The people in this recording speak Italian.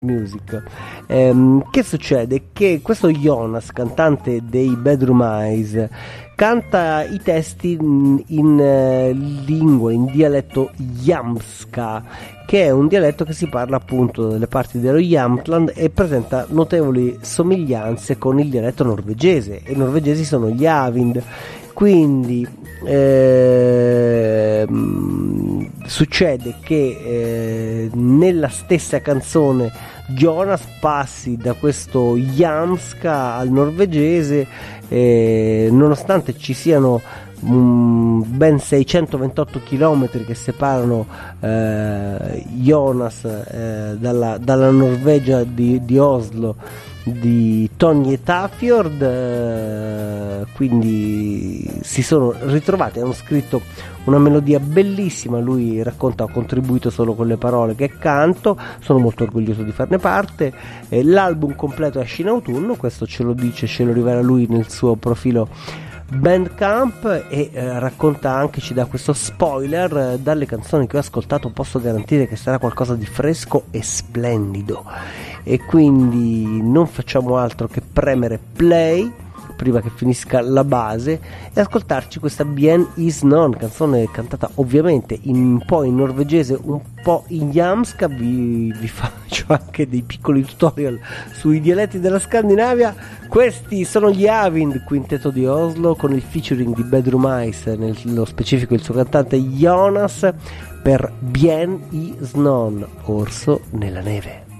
Music. Che succede? Che questo Jonas, cantante dei Bedroom Eyes, canta i testi in dialetto Jamska, che è un dialetto che si parla appunto nelle parti dello Jämtland e presenta notevoli somiglianze con il dialetto norvegese, e i norvegesi sono gli Avind. Quindi succede che nella stessa canzone Jonas passi da questo Jamska al norvegese, nonostante ci siano ben 628 km che separano Jonas dalla Norvegia di Oslo, di Tonje Tafjord, quindi si sono ritrovati, hanno scritto una melodia bellissima. Lui racconta: ho contribuito solo con le parole che canto, sono molto orgoglioso di farne parte. L'album completo esce in autunno, questo ce lo dice, ce lo rivela lui nel suo profilo Bandcamp, e racconta anche, ci dà questo spoiler: dalle canzoni che ho ascoltato posso garantire che sarà qualcosa di fresco e splendido. E quindi non facciamo altro che premere play prima che finisca la base e ascoltarci questa Bien is Non, canzone cantata ovviamente un po' in norvegese, un po' in jamska. Vi faccio anche dei piccoli tutorial sui dialetti della Scandinavia. Questi sono gli Avind, quintetto di Oslo, con il featuring di Bedroom Eyes, nello specifico il suo cantante Jonas, per Bien is Non, Orso nella neve.